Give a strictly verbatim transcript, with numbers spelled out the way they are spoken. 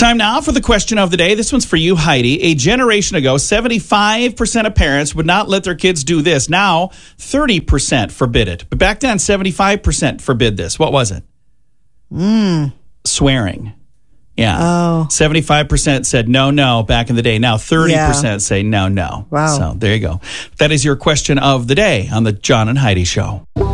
Time now for the question of the day. This one's for you, Heidi. A generation ago, seventy-five percent of parents would not let their kids do this. Now, thirty percent forbid it. But back then, seventy-five percent forbid this. What was it? Mm. Swearing. Yeah. Oh. seventy-five percent said no, no back in the day. Now thirty percent Yeah. say no, no. Wow. So there you go. That is your question of the day on the John and Heidi Show.